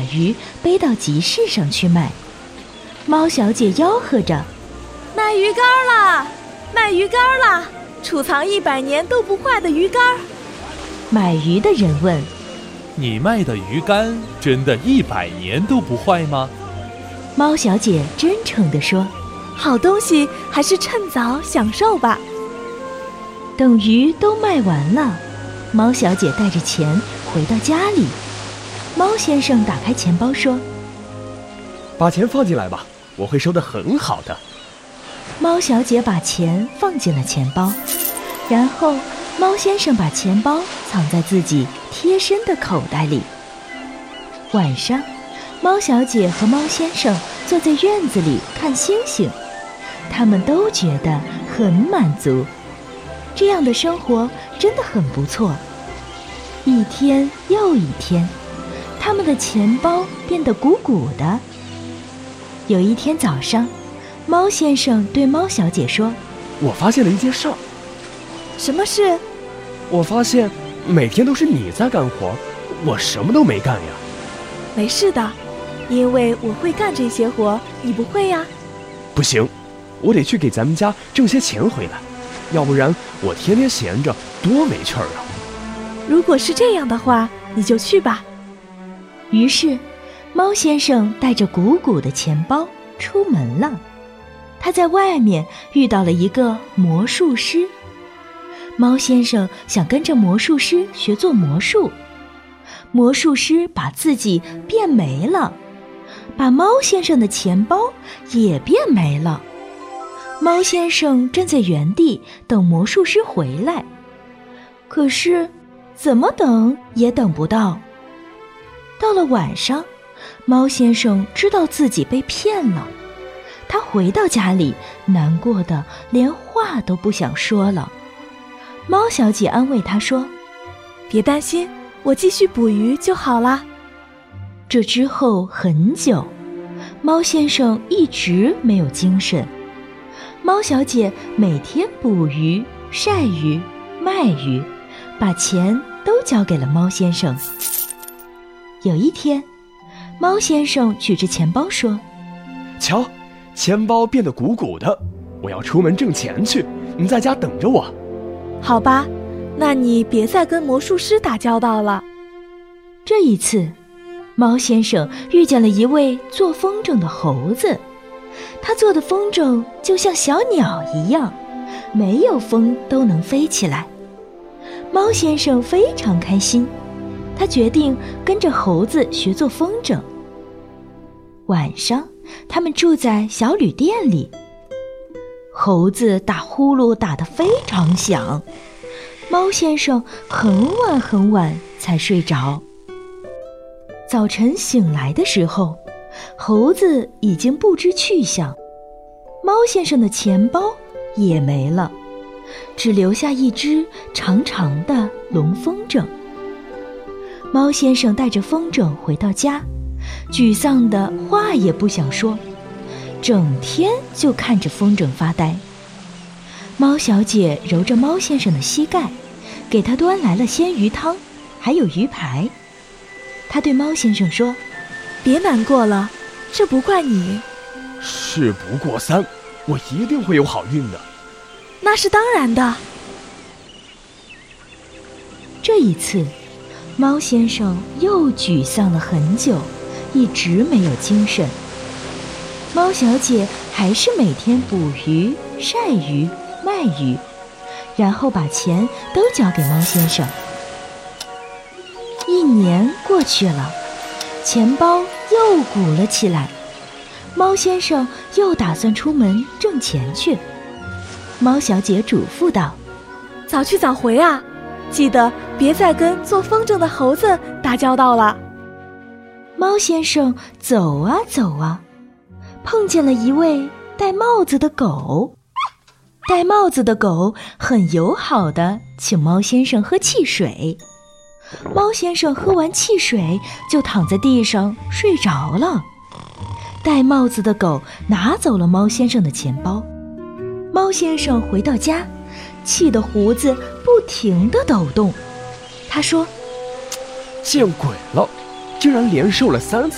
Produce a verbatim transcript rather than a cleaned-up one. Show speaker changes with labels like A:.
A: 鱼背到集市上去卖。猫小姐吆喝着：
B: 卖鱼竿啦，卖鱼竿啦，储藏一百年都不坏的鱼竿。
A: 买鱼的人问：
C: 你卖的鱼竿真的一百年都不坏吗？
A: 猫小姐真诚地说：
B: 好东西还是趁早享受吧。
A: 等鱼都卖完了，猫小姐带着钱回到家里。猫先生打开钱包说：
D: 把钱放进来吧，我会收得很好的。
A: 猫小姐把钱放进了钱包，然后猫先生把钱包藏在自己贴身的口袋里。晚上，猫小姐和猫先生坐在院子里看星星，他们都觉得很满足。这样的生活真的很不错。一天又一天，他们的钱包变得鼓鼓的。有一天早上，猫先生对猫小姐说：
D: 我发现了一件事儿。
B: 什么事？
D: 我发现每天都是你在干活，我什么都没干呀。
B: 没事的，因为我会干这些活，你不会呀。
D: 不行，我得去给咱们家挣些钱回来，要不然我天天闲着多没趣儿啊。
B: 如果是这样的话，你就去吧。
A: 于是猫先生带着鼓鼓的钱包出门了。他在外面遇到了一个魔术师。猫先生想跟着魔术师学做魔术，魔术师把自己变没了，把猫先生的钱包也变没了。猫先生站在原地等魔术师回来，可是怎么等也等不到。到了晚上，猫先生知道自己被骗了，他回到家里，难过的连话都不想说了。猫小姐安慰他说：
B: 别担心，我继续捕鱼就好啦。
A: 这之后很久，猫先生一直没有精神。猫小姐每天捕鱼、晒鱼、卖鱼，把钱都交给了猫先生。有一天，猫先生举着钱包说：
D: 瞧，钱包变得鼓鼓的，我要出门挣钱去，你在家等着我。
B: 好吧，那你别再跟魔术师打交道了。
A: 这一次，猫先生遇见了一位做风筝的猴子，他做的风筝就像小鸟一样，没有风都能飞起来。猫先生非常开心，他决定跟着猴子学做风筝。晚上，他们住在小旅店里。猴子打呼噜打得非常响，猫先生很晚很晚才睡着。早晨醒来的时候，猴子已经不知去向，猫先生的钱包也没了，只留下一只长长的龙风筝。猫先生带着风筝回到家，沮丧的话也不想说，整天就看着风筝发呆。猫小姐揉着猫先生的膝盖，给他端来了鲜鱼汤，还有鱼排。她对猫先生说：
B: 别难过了，这不怪你。
D: 事不过三，我一定会有好运的。
B: 那是当然的。
A: 这一次，猫先生又沮丧了很久，一直没有精神。猫小姐还是每天捕鱼、晒鱼、卖鱼，然后把钱都交给猫先生。一年过去了，钱包又鼓了起来，猫先生又打算出门挣钱去。猫小姐嘱咐道：
B: 早去早回啊，记得别再跟做风筝的猴子打交道了。
A: 猫先生走啊走啊，碰见了一位戴帽子的狗。戴帽子的狗很友好地请猫先生喝汽水。猫先生喝完汽水就躺在地上睡着了。戴帽子的狗拿走了猫先生的钱包。猫先生回到家，气得胡子不停地抖动。他说：
D: 见鬼了，竟然连瘦了三次